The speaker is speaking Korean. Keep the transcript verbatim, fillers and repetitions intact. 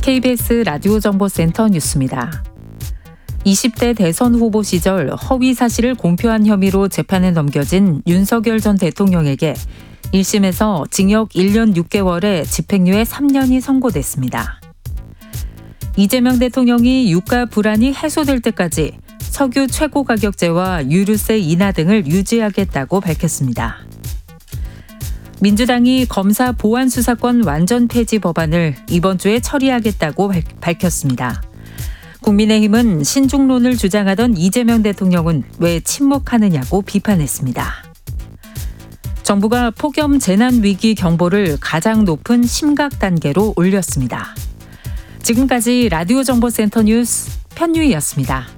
케이비에스 라디오 정보센터 뉴스입니다. 이십 대 대선 후보 시절 허위 사실을 공표한 혐의로 재판에 넘겨진 윤석열 전 대통령에게 일 심에서 징역 일 년 육 개월에 집행유예 삼 년이 선고됐습니다. 이재명 대통령이 유가 불안이 해소될 때까지 석유 최고 가격제와 유류세 인하 등을 유지하겠다고 밝혔습니다. 민주당이 검사 보안 수사권 완전 폐지 법안을 이번 주에 처리하겠다고 밝혔습니다. 국민의힘은 신중론을 주장하던 이재명 대통령은 왜 침묵하느냐고 비판했습니다. 정부가 폭염 재난위기 경보를 가장 높은 심각 단계로 올렸습니다. 지금까지 라디오 정보센터 뉴스 편유희였습니다.